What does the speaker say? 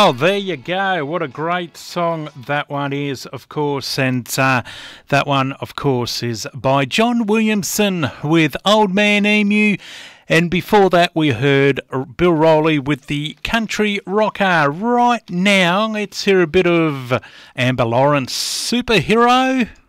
Well, there you go. What a great song that one is, of course. And that one, of course, is by John Williamson with Old Man Emu. And before that, we heard Bill Rowley with the Country Rocker. Right now, let's hear a bit of Amber Lawrence, Superhero.